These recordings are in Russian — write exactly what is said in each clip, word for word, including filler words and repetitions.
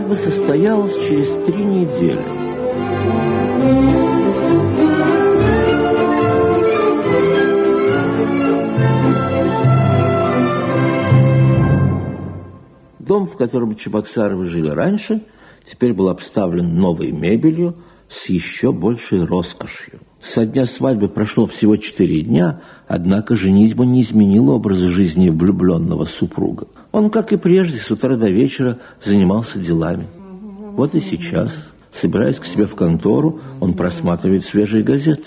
Свадьба состоялась через три недели. Дом, в котором Чебоксаровы жили раньше, теперь был обставлен новой мебелью с еще большей роскошью. Со дня свадьбы прошло всего четыре дня, однако женитьба не изменила образ жизни влюбленного супруга. Он, как и прежде, с утра до вечера занимался делами. Вот и сейчас, собираясь к себе в контору, он просматривает свежие газеты.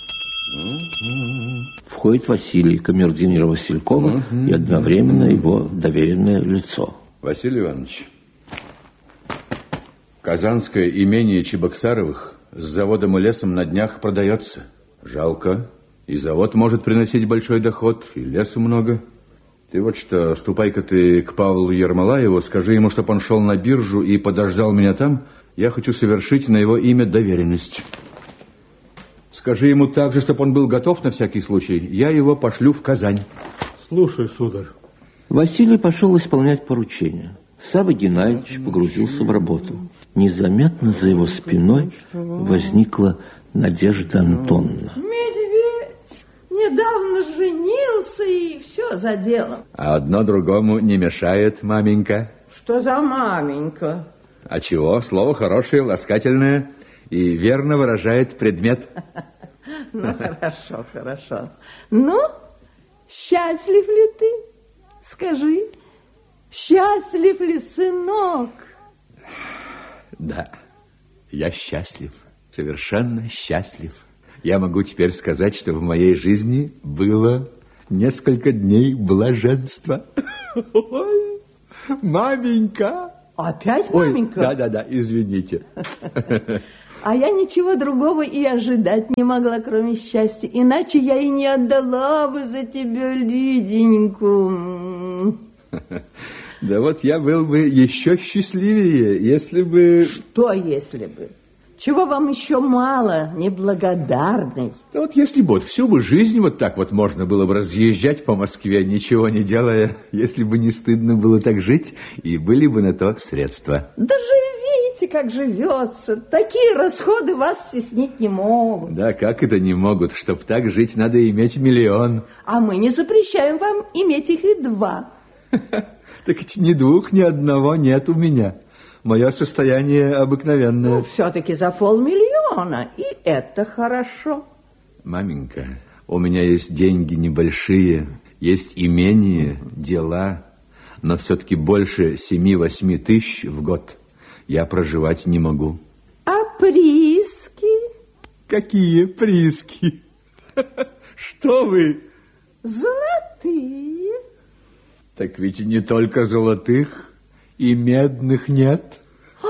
Входит Василий, камердинер Василькова, и одновременно его доверенное лицо. Василий Иванович, казанское имение Чебоксаровых с заводом и лесом на днях продается. Жалко. И завод может приносить большой доход, и лесу много. Ты вот что, ступай-ка ты к Павлу Ермолаеву, скажи ему, чтоб он шел на биржу и подождал меня там. Я хочу совершить на его имя доверенность. Скажи ему также, чтоб он был готов на всякий случай. Я его пошлю в Казань. Слушай, сударь. Василий пошел исполнять поручение. Савва Геннадьевич погрузился в работу. Незаметно за его спиной возникла Надежда Антоновна. Медведь недавно женился, и все за делом. А одно другому не мешает, маменька. Что за маменька? А чего? Слово хорошее, ласкательное и верно выражает предмет. Ну, хорошо, хорошо. Ну, счастлив ли ты? Скажи, счастлив ли сынок? Да, я счастлив, совершенно счастлив. Я могу теперь сказать, что в моей жизни было несколько дней блаженства. Ой, маменька. Опять маменька? Да-да-да, извините. А я ничего другого и ожидать не могла, кроме счастья. Иначе я и не отдала бы за тебя Лиденьку. Да вот я был бы еще счастливее, если бы... Что если бы? Чего вам еще мало, неблагодарный? Да вот если бы вот всю бы жизнь вот так вот можно было бы разъезжать по Москве, ничего не делая, если бы не стыдно было так жить, и были бы на то средства. Да живите, как живется. Такие расходы вас стеснить не могут. Да как это не могут? Чтоб так жить, надо иметь миллион. А мы не запрещаем вам иметь их и два. Так ведь ни двух, ни одного нет у меня. Мое состояние обыкновенное. Ну, все-таки за полмиллиона, и это хорошо. Маменька, у меня есть деньги небольшие, есть имение, дела, но все-таки больше семи-восьми тысяч в год я проживать не могу. А прииски? Какие прииски? Что вы? Золотые. Так ведь не только золотых. И медных нет.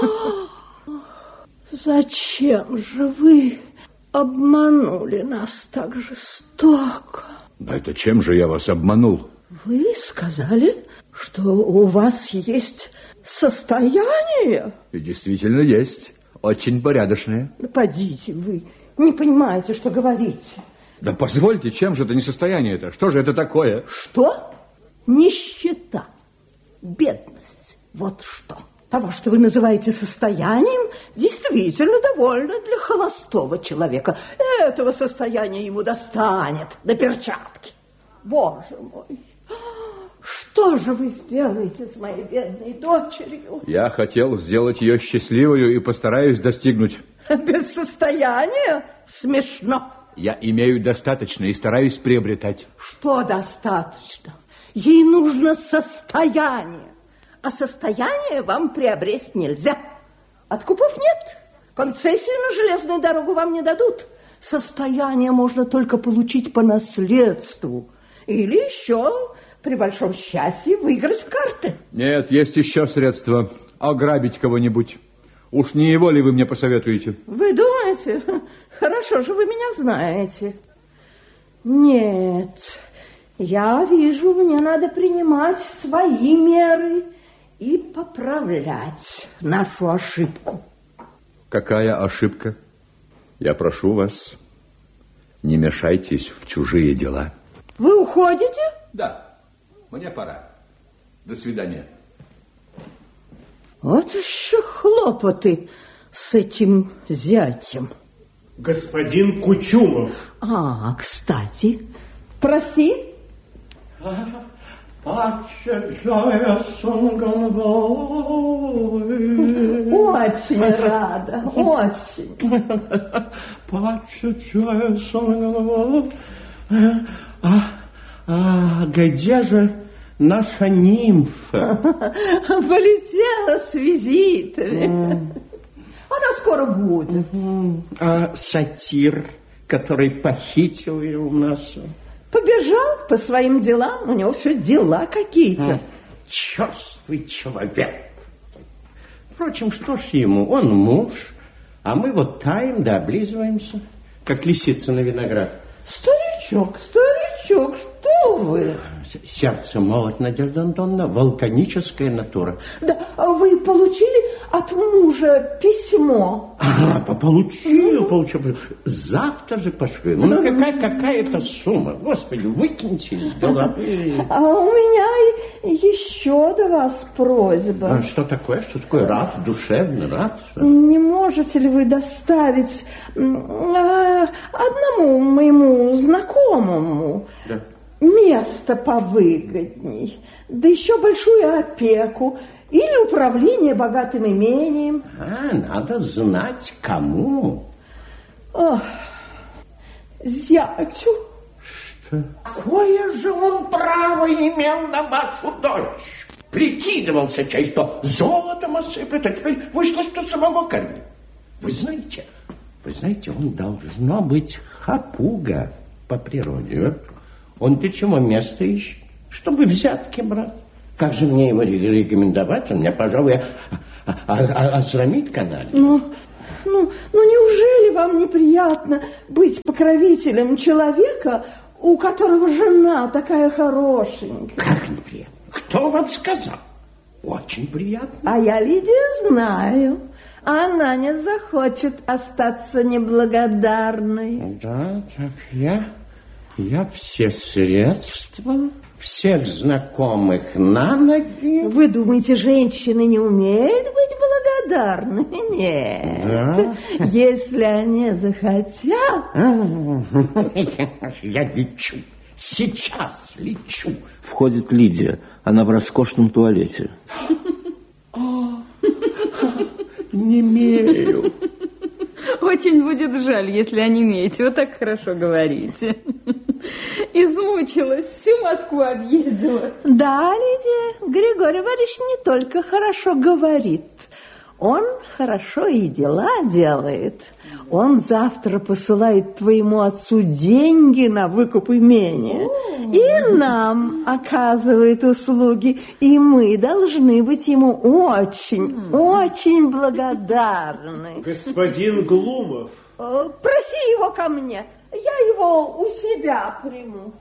Зачем же вы обманули нас так жестоко? Да это чем же я вас обманул? Вы сказали, что у вас есть состояние? И действительно есть. Очень порядочное. Да подите вы, не понимаете, что говорите. Да позвольте, чем же это не состояние-то? Что же это такое? Что? Нищета, бедность. Вот что. Того, что вы называете состоянием, действительно довольно для холостого человека. Этого состояния ему достанет до перчатки. Боже мой, что же вы сделаете с моей бедной дочерью? Я хотел сделать ее счастливой и постараюсь достигнуть. Без состояния? Смешно. Я имею достаточно и стараюсь приобретать. Что достаточно? Ей нужно состояние. А состояние вам приобрести нельзя. Откупов нет. Концессию на железную дорогу вам не дадут. Состояние можно только получить по наследству. Или еще, при большом счастье, выиграть в карты. Нет, есть еще средства. Ограбить кого-нибудь. Уж не его ли вы мне посоветуете? Вы думаете? Хорошо же вы меня знаете. Нет, я вижу, мне надо принимать свои меры и поправлять нашу ошибку. Какая ошибка? Я прошу вас, не мешайтесь в чужие дела. Вы уходите? Да, мне пора. До свидания. Вот еще хлопоты с этим зятем. Господин Кучумов. А, кстати, проси. Очень рада, очень. А, а где же наша нимфа? Полетела с визитами. Она скоро будет. А сатир, который похитил ее у нас? Побежал по своим делам, у него все дела какие-то. Черствый человек. Впрочем, что ж ему, он муж, а мы вот таем да облизываемся, как лисица на виноград. Старичок, старичок, что вы? Сердце молот, Надежда Антоновна, вулканическая натура. Да, а вы получили от мужа письмо? Ага, получил, получил. Завтра же пошлю. Ну, какая, какая-то сумма. Господи, выкиньте из головы. А у меня еще до вас просьба. А что такое? Что такое? Рад, душевно рад. Не можете ли вы доставить а, одному моему знакомому да. место повыгодней, да еще большую опеку или управление богатым имением? А, надо знать, кому. Ох, зятю. Что? Какое же он право имел на вашу дочь? Прикидывался, чай, что золотом осыпет, а теперь вышло, что самого кормит. Вы знаете, вы знаете, он должно быть хапуга по природе. Он для чего место ищет? Чтобы взятки брать. Как же мне его рекомендовать? Он меня, пожалуй, осрамит канале. Ну, ну, ну, неужели вам неприятно быть покровителем человека, у которого жена такая хорошенькая? Как неприятно? Кто вам сказал? Очень приятно. А я Лидию знаю. Она не захочет остаться неблагодарной. Да, так я... Я все средства, всех знакомых на ноги. Вы думаете, женщины не умеют быть благодарны? Нет. Да? Если они захотят... Я лечу. Сейчас лечу. Входит Лидия. Она в роскошном туалете. Не имею. Очень будет жаль, если онемеете. Вы так хорошо говорите. Измучилась, всю Москву объездила. Да, Лидия, Григорий Борисович не только хорошо говорит, он хорошо и дела делает. Он завтра посылает твоему отцу деньги на выкуп имения. И нам оказывает услуги. И мы должны быть ему очень, очень благодарны. Господин Глумов. Проси его ко мне. Я его у себя приму.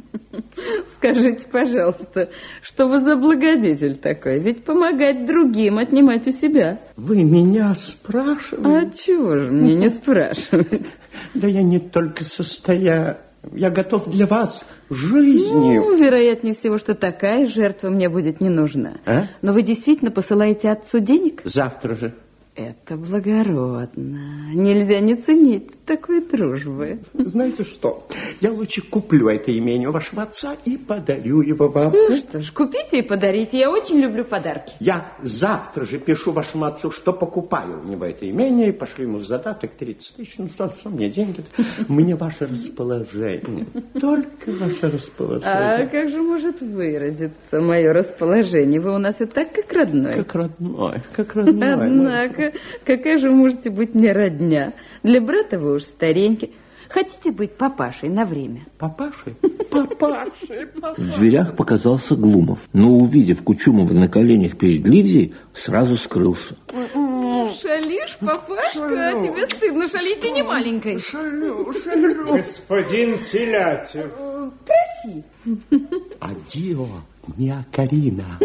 Скажите, пожалуйста, что вы за благодетель такой? Ведь помогать другим, отнимать у себя. Вы меня спрашиваете? А чего же мне не спрашивать? Да я не только состою, я готов для вас жизнью. Ну, вероятнее всего, что такая жертва мне будет не нужна. А? Но вы действительно посылаете отцу денег? Завтра же. Это благородно. Нельзя не ценить такой дружбы. Знаете что? Я лучше куплю это имение у вашего отца и подарю его вам. Ну что ж, купите и подарите. Я очень люблю подарки. Я завтра же пишу вашему отцу, что покупаю у него это имение, и пошлю ему задаток тридцать тысяч. Ну что, что мне деньги? Мне ваше расположение. Только ваше расположение. А как же может выразиться мое расположение? Вы у нас и так как родной. Как родной, как родной. Однако, какая же можете быть мне родня? Для брата вы уж старенький. Хотите быть папашей на время? Папашей? Папашей, папашей. В дверях показался Глумов, но, увидев Кучумова на коленях перед Лидией, сразу скрылся. Шалишь, папашка? Шалю. Тебе стыдно шалить, ты не маленькой. Шалю, шалю. Господин Телятев. Проси. Адио, миа Карина.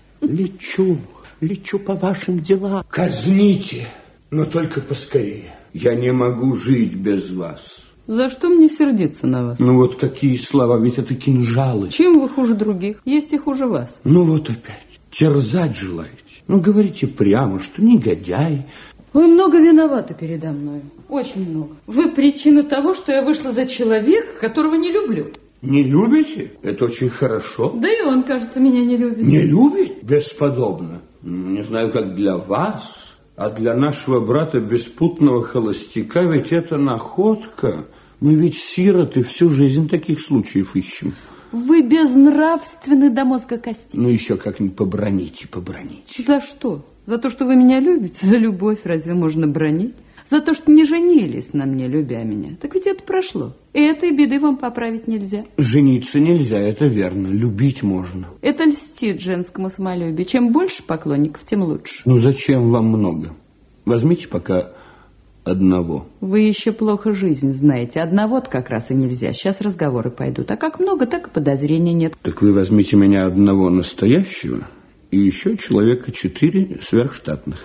Лечу, лечу по вашим делам. Казните, но только поскорее. Я не могу жить без вас. За что мне сердиться на вас? Ну вот какие слова, ведь это кинжалы. Чем вы хуже других? Есть и хуже вас. Ну вот опять, терзать желаете. Ну, говорите прямо, что негодяй. Вы много виноваты передо мной. Очень много. Вы причина того, что я вышла за человека, которого не люблю. Не любите? Это очень хорошо. Да и он, кажется, меня не любит. Не любит? Бесподобно. Не знаю, как для вас, а для нашего брата беспутного холостяка ведь это находка. Мы ведь сироты, всю жизнь таких случаев ищем. Вы безнравственны до мозга костей. Ну, еще как-нибудь поброните, поброните. За что? За то, что вы меня любите? За любовь разве можно бронить? За то, что не женились на мне, любя меня. Так ведь это прошло. И этой беды вам поправить нельзя. Жениться нельзя, это верно. Любить можно. Это льстит женскому самолюбию. Чем больше поклонников, тем лучше. Ну, зачем вам много? Возьмите пока одного. Вы еще плохо жизнь знаете. Одного-то как раз и нельзя. Сейчас разговоры пойдут. А как много, так и подозрений нет. Так вы возьмите меня одного настоящего и еще человека четыре сверхштатных.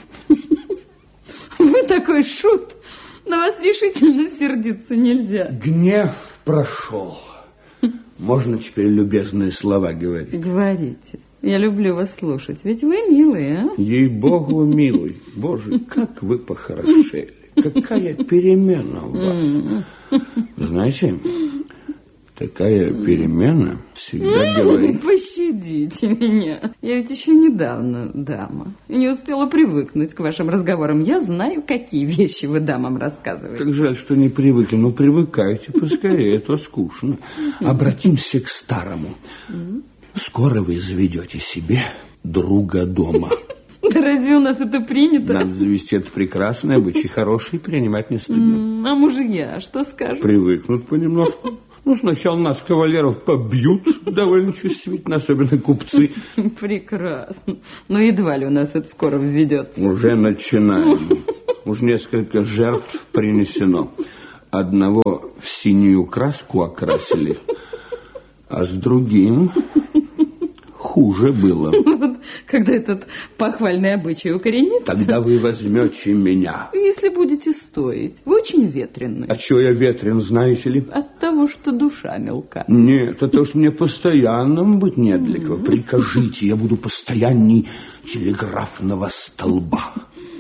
Вы такой шут. На вас решительно сердиться нельзя. Гнев прошел. Можно теперь любезные слова говорить? Говорите. Я люблю вас слушать. Ведь вы милые, а? Ей-богу, милый. Боже, как вы похорошели. Какая перемена у вас. Знаете, такая перемена всегда говорит... Пощадите меня. Я ведь еще недавно дама. И не успела привыкнуть к вашим разговорам. Я знаю, какие вещи вы дамам рассказываете. Как жаль, что не привыкли. Ну, привыкайте поскорее, это скучно. Обратимся к старому. Скоро вы заведете себе друга дома. Да разве у нас это принято? Надо завести это прекрасное, обычай хороший, принимать не стыдно. А мужья что скажут? Привыкнут понемножку. Ну, сначала нас, кавалеров, побьют довольно чувствительно, особенно купцы. Прекрасно. Но едва ли у нас это скоро введется. Уже начинаем. Уж несколько жертв принесено. Одного в синюю краску окрасили, а с другим хуже было. Вот, когда этот похвальный обычай укоренится... Тогда вы возьмете меня. Если будете стоить. Вы очень ветреный. А чего я ветрен, знаете ли? От того, что душа мелка. Нет, от того, что мне постоянным быть не для кого. Прикажите, я буду постоянней телеграфного столба.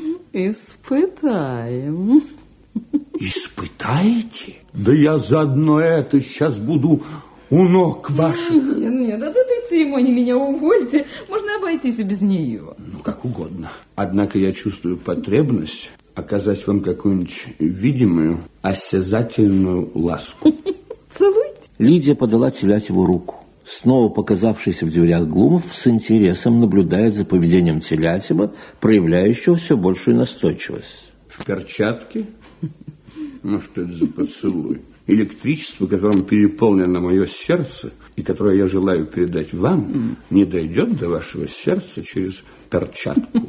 Испытаем. Испытаете? Да я заодно это сейчас буду... у ног ваших. Нет, нет, от этой церемонии меня увольте. Можно обойтись и без нее. Ну, как угодно. Однако я чувствую потребность оказать вам какую-нибудь видимую, осязательную ласку. Целуйте. Лидия подала Телятьеву руку. Снова показавшийся в дверях Глумов с интересом наблюдает за поведением Телятьева, проявляющего все большую настойчивость. В перчатке? Ну, что это за поцелуй? Электричество, которым переполнено мое сердце, и которое я желаю передать вам, mm. не дойдет до вашего сердца через перчатку.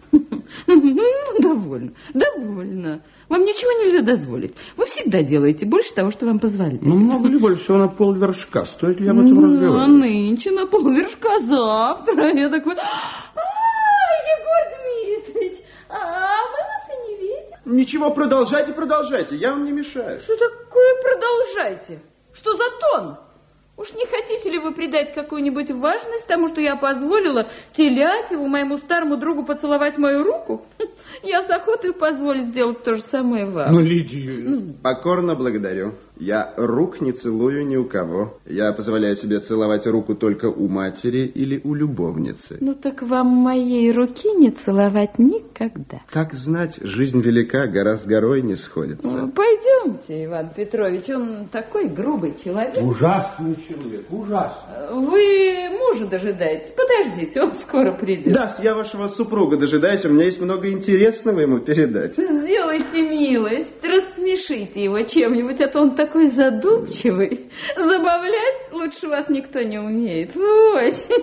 Довольно, довольно. Вам ничего нельзя дозволить. Вы всегда делаете больше того, что вам позволяют. Ну, много ли больше? Всего на полвершка. Стоит ли об этом разговаривать? А нынче на полвершка, завтра. Я такой... А, Егор Дмитриевич, а мы вас и не видим. Ничего, продолжайте, продолжайте. Я вам не мешаю. Что такое продолжайте? Что за тон? Уж не хотите ли вы придать какую-нибудь важность тому, что я позволила Телятьеву, моему старому другу, поцеловать мою руку? Я с охотой позволю сделать то же самое вам. Ну, Лидия... Ну, покорно благодарю. Я рук не целую ни у кого. Я позволяю себе целовать руку только у матери или у любовницы. Ну, так вам моей руки не целовать никогда. Как знать, жизнь велика, гора с горой не сходится. Пойдемте, Иван Петрович, он такой грубый человек. Ужасный человек, ужасный. Вы мужа дожидаетесь? Подождите, он скоро придет. Да, я вашего супруга дожидаюсь, у меня есть много интересного ему передать. Сделайте милость, рассмешите его чем-нибудь, а то он такой задумчивый. Забавлять лучше вас никто не умеет. Вы очень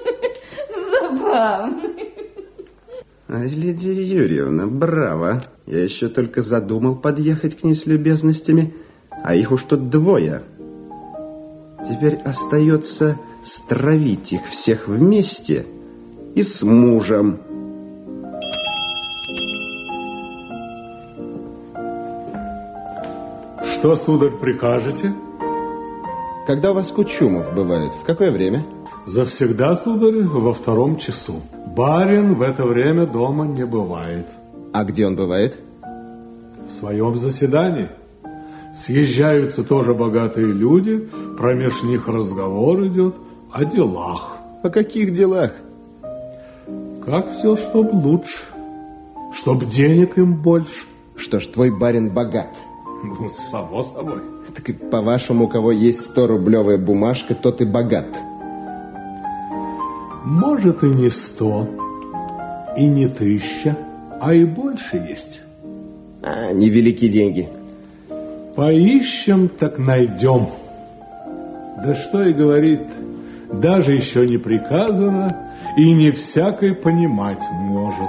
забавный. Ай, Лидия Юрьевна, браво. Я еще только задумал подъехать к ней с любезностями, а их уж тут двое. Теперь остается стравить их всех вместе и с мужем. Что, сударь, прикажете? Когда у вас Кучумов бывает? В какое время? Завсегда, сударь, во втором часу. Барин в это время дома не бывает. А где он бывает? В своем заседании. Съезжаются тоже богатые люди, промеж них разговор идет о делах. О каких делах? Как все, чтоб лучше, чтоб денег им больше. Что ж, твой барин богат. Ну, само собой. Так и по-вашему, у кого есть сто-рублевая бумажка, тот и богат. Может, и не сто, и не тысяча, а и больше есть. А, невелики деньги. Поищем, так найдем. Да что и говорит, даже еще не приказано, и не всякой понимать может.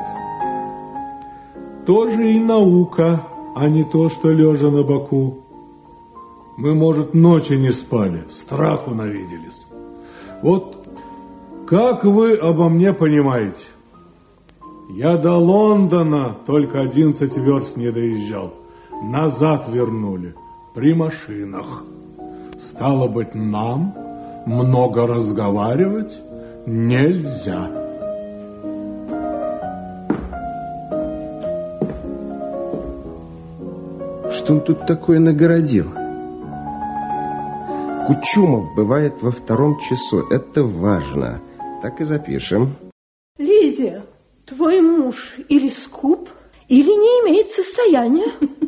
Тоже и наука, а не то, что лежа на боку. Мы, может, ночи не спали, страху навиделись. Вот как вы обо мне понимаете? Я до Лондона только одиннадцать верст не доезжал. Назад вернули при машинах. Стало быть, нам много разговаривать нельзя. Что он тут такое нагородил? Кучумов бывает во втором часу. Это важно. Так и запишем. Лидия, твой муж или скуп, или не имеет состояния.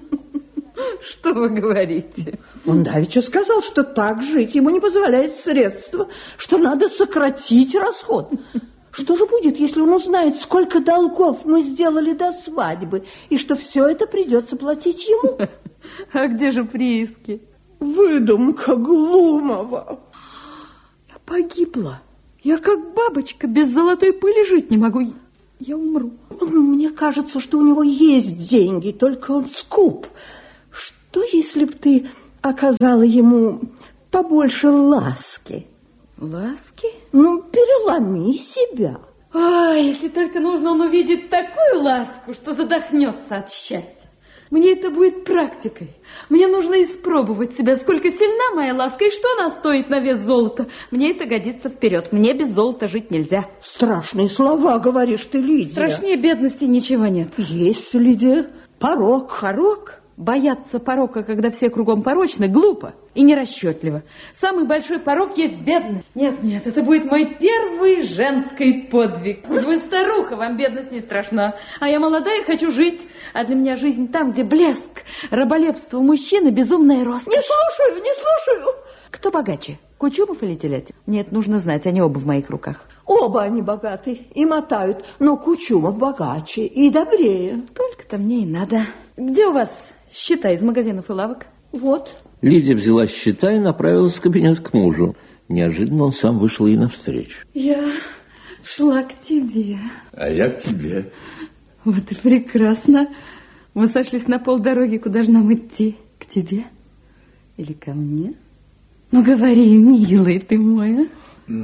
Что вы говорите? Он давеча сказал, что так жить ему не позволяет средства, что надо сократить расход. Что же будет, если он узнает, сколько долгов мы сделали до свадьбы, и что все это придется платить ему? А где же прииски? Выдумка Глумова. Я погибла. Я как бабочка без золотой пыли жить не могу. Я умру. Мне кажется, что у него есть деньги, только он скуп. Что, если б ты оказала ему побольше ласки? Ласки? Ну, переломи себя. А, если только нужно, он увидит такую ласку, что задохнется от счастья. Мне это будет практикой. Мне нужно испробовать себя, сколько сильна моя ласка и что она стоит на вес золота. Мне это годится вперед. Мне без золота жить нельзя. Страшные слова говоришь ты, Лидия. Страшнее бедности ничего нет. Есть, Лидия, порок. Порок? Бояться порока, когда все кругом порочны, глупо и нерасчетливо. Самый большой порок есть бедность. Нет, нет, это будет мой первый женский подвиг. Вы старуха, вам бедность не страшна. А я молодая и хочу жить. А для меня жизнь там, где блеск, раболепство мужчины, безумная роскошь. Не слушаю, не слушаю. Кто богаче, Кучумов или Телятин? Нет, нужно знать, они оба в моих руках. Оба они богаты и мотают, но Кучумов богаче и добрее. Только-то мне и надо. Где у вас счета из магазинов и лавок? Вот. Лидия взяла счета и направилась в кабинет к мужу. Неожиданно он сам вышел ей навстречу. Я шла к тебе. А я к тебе. Вот и прекрасно. Мы сошлись на полдороги. Куда же нам идти? К тебе? Или ко мне? Ну, говори, милый ты мой, а?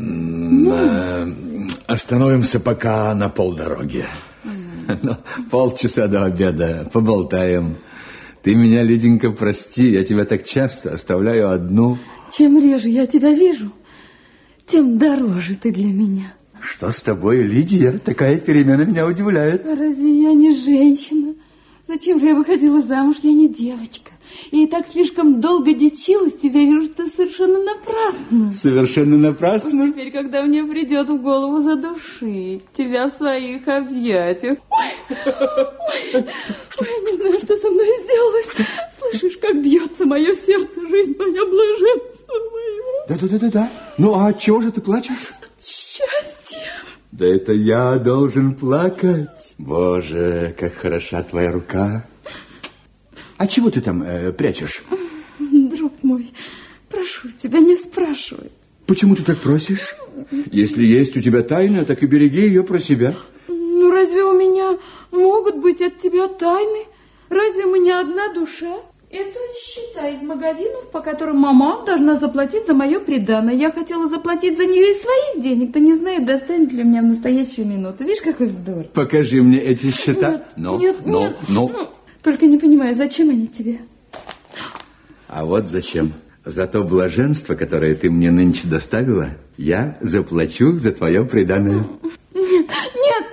Ну. Остановимся пока на полдороги. Ну, полчаса до обеда поболтаем. Ты меня, Лиденька, прости, я тебя так часто оставляю одну. Чем реже я тебя вижу, тем дороже ты для меня. Что с тобой, Лидия? Такая перемена меня удивляет. А разве я не женщина? Зачем же я выходила замуж? Я не девочка. Я и так слишком долго дичилась тебя, и вижу, что совершенно напрасно. Совершенно напрасно? Теперь, когда мне придет в голову задушить тебя в своих объятиях. Ой, ой, ой, я не знаю, что со мной сделалось. Слышишь, как бьется мое сердце, жизнь моя, блаженство мое. Да-да-да-да. Ну, а от чего же ты плачешь? От счастья. Да это я должен плакать. Боже, как хороша твоя рука. А чего ты там э, прячешь? Друг мой, прошу тебя, не спрашивай. Почему ты так просишь? Если есть у тебя тайна, так и береги ее про себя. Ну, разве у меня могут быть от тебя тайны? Разве мы не одна душа? Это счета из магазинов, по которым мама должна заплатить за мое приданое. Я хотела заплатить за нее из своих денег, да не знает, достанет ли меня в настоящую минуту. Видишь, какой вздор. Покажи мне эти счета. Нет, ну, нет, ну, нет. ну. ну. Только не понимаю, зачем они тебе? А вот зачем. За то блаженство, которое ты мне нынче доставила, я заплачу за твое приданое. Нет, нет,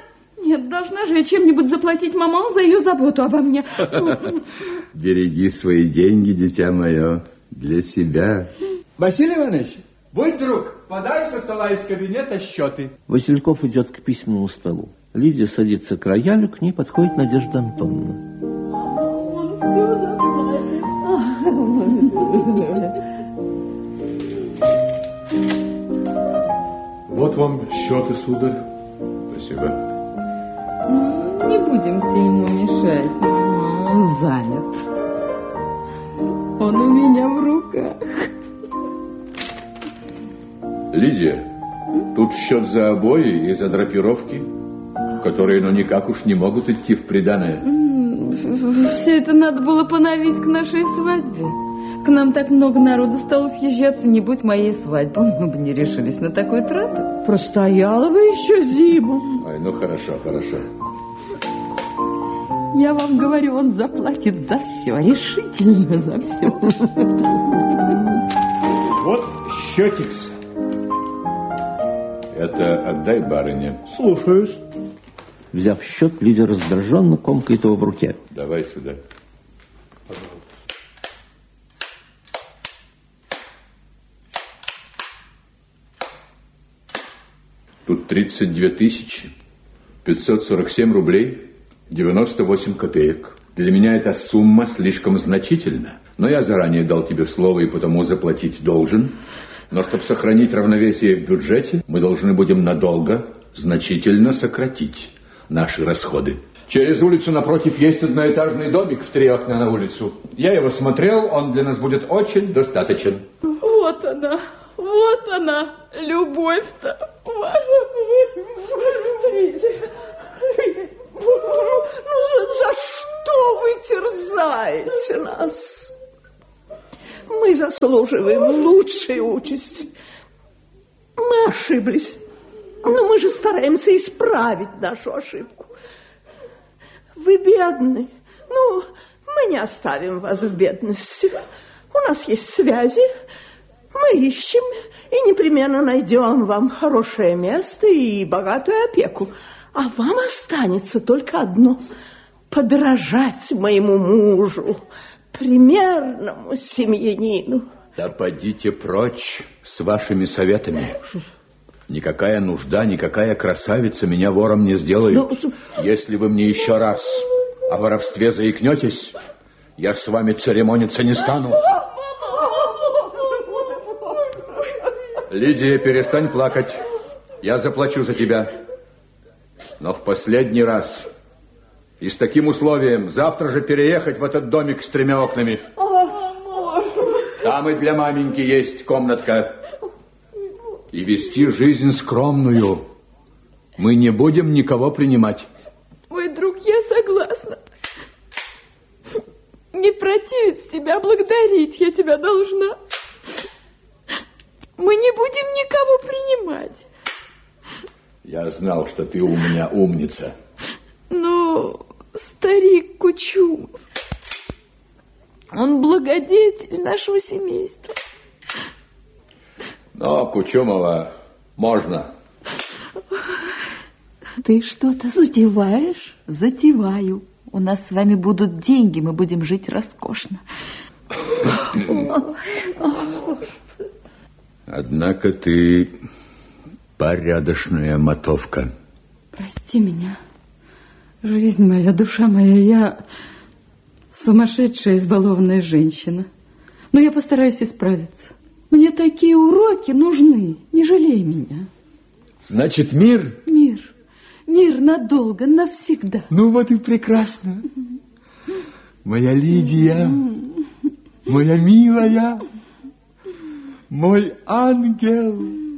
должна же я чем-нибудь заплатить маман за ее заботу обо мне. Береги свои деньги, дитя мое, для себя. Василий Иванович, будь друг, подай со стола из кабинета счеты. Васильков идет к письменному столу. Лидия садится к роялю, к ней подходит Надежда Антоновна. Он все заплатит. Вот вам счеты, сударь. Спасибо. Не будемте ему мешать. Он занят. Он у меня в руках. Лидия, тут счет за обои и за драпировки, которые, ну, никак уж не могут идти в приданое. Все это надо было поновить к нашей свадьбе. К нам так много народу стало съезжаться, не будь моей свадьбы, мы бы не решились на такую трату. Простояла бы еще зиму. Ой, ну хорошо, хорошо. Я вам говорю, он заплатит за все, решительно за все. Вот счетикс. Это отдай барыне. Слушаюсь. Взяв счет, Лидия раздраженно комкает его в руке. Давай сюда. Тут тридцать две тысячи пятьсот сорок семь рублей девяносто восемь копеек. Для меня эта сумма слишком значительна. Но я заранее дал тебе слово и потому заплатить должен. Но чтобы сохранить равновесие в бюджете, мы должны будем надолго, значительно сократить наши расходы. Через улицу напротив есть одноэтажный домик в три окна на улицу. Я его смотрел, он для нас будет очень достаточен. Вот она, вот она, любовь-то ваша. Ну, за, за что вы терзаете нас? Мы заслуживаем лучшей участи. Мы ошиблись, но мы же стараемся исправить нашу ошибку. Вы бедны, ну, мы не оставим вас в бедности. У нас есть связи, мы ищем и непременно найдем вам хорошее место и богатую опеку. А вам останется только одно – подражать моему мужу, примерному семьянину. Да подите прочь с вашими советами. Никакая нужда, никакая красавица меня вором не сделает. Ну, если вы мне еще раз о воровстве заикнетесь, я с вами церемониться не стану. Лидия, перестань плакать. Я заплачу за тебя. Но в последний раз. И с таким условием завтра же переехать в этот домик с тремя окнами. Там и для маменьки есть комнатка. И вести жизнь скромную. Мы не будем никого принимать. Мой друг, я согласна. Не противить тебя, благодарить я тебя должна. Мы не будем никого принимать. Я знал, что ты у меня умница. Ну, старик Кучумов, он благодетель нашего семейства. Но Кучумова можно. Ты что-то затеваешь? Затеваю. У нас с вами будут деньги, мы будем жить роскошно. Однако ты порядочная мотовка. Прости меня. Жизнь моя, душа моя, я сумасшедшая, избалованная женщина. Но я постараюсь исправиться. Мне такие уроки нужны. Не жалей меня. Значит, мир? Мир. Мир надолго, навсегда. Ну вот и прекрасно. Моя Лидия, моя милая, мой ангел.